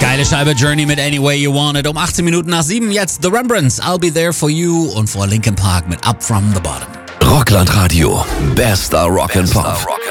Geile Scheibe Journey mit Any Way You Want It. Um 18 Minuten nach 7 jetzt The Rembrandts, I'll Be There For You und vor Linkin Park mit Up From The Bottom. Rockland Radio, bester Rock'n'Pop.